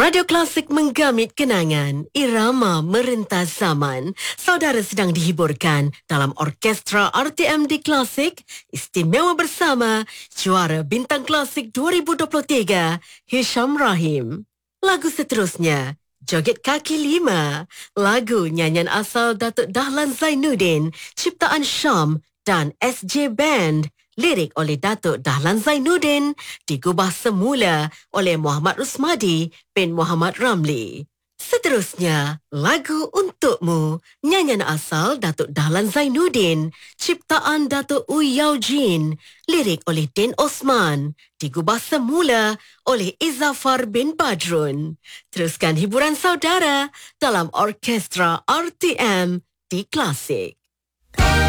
Radio Klasik menggamit kenangan, irama merentas zaman. Saudara sedang dihiburkan dalam orkestra RTM di Klasik, istimewa bersama juara Bintang Klasik 2023, Hisham Rahim. Lagu seterusnya, Joget Kaki Lima, lagu nyanyian asal Datuk Dahlan Zainuddin, ciptaan Syam dan SJ Band. Lirik oleh Datuk Dahlan Zainuddin, digubah semula oleh Muhammad Rusmadi bin Muhammad Ramli. Seterusnya, lagu Untukmu, nyanyian asal Datuk Dahlan Zainuddin, ciptaan Datuk Uyau Jin, lirik oleh Din Osman, digubah semula oleh Izzafar bin Badrun. Teruskan hiburan saudara dalam orkestra RTM di Klasik.